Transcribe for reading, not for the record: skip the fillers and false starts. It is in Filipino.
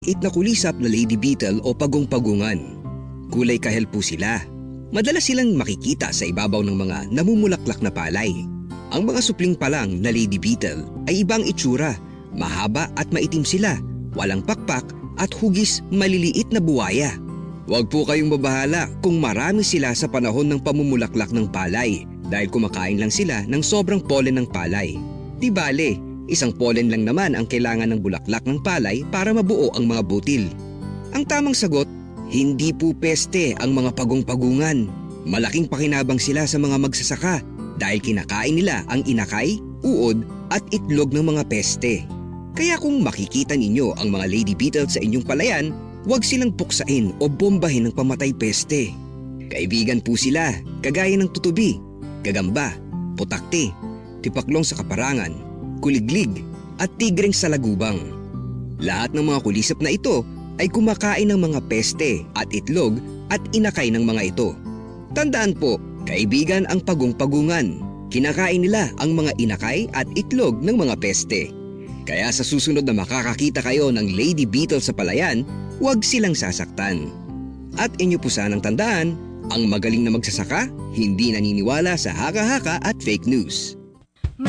na kulisap na lady beetle o pagong-pagungan. Kulay kahel po sila. Madalas silang makikita sa ibabaw ng mga namumulaklak na palay. Ang mga supling pa lang na lady beetle ay ibang itsura, mahaba at maitim sila, walang pakpak at hugis maliliit na buwaya. Huwag po kayong mabahala kung marami sila sa panahon ng pamumulaklak ng palay dahil kumakain lang sila ng sobrang pollen ng palay. Di bale, isang pollen lang naman ang kailangan ng bulaklak ng palay para mabuo ang mga butil. Ang tamang sagot, hindi po peste ang mga pagong-pagungan. Malaking pakinabang sila sa mga magsasaka dahil kinakain nila ang inakay, uod at itlog ng mga peste. Kaya kung makikita ninyo ang mga lady beetle sa inyong palayan, huwag silang puksain o bombahin ng pamatay peste. Kaibigan po sila, kagaya ng tutubi, gagamba, putakte, tipaklong sa kaparangan, kuliglig at tigreng sa lagubang. Lahat ng mga kulisap na ito ay kumakain ng mga peste at itlog at inakay ng mga ito. Tandaan po, kaibigan ang pagong-pagungan. Kinakain nila ang mga inakay at itlog ng mga peste. Kaya sa susunod na makakakita kayo ng lady beetle sa palayan, huwag silang sasaktan. At inyo po sanang tandaan, ang magaling na magsasaka hindi naniniwala sa haka-haka at fake news.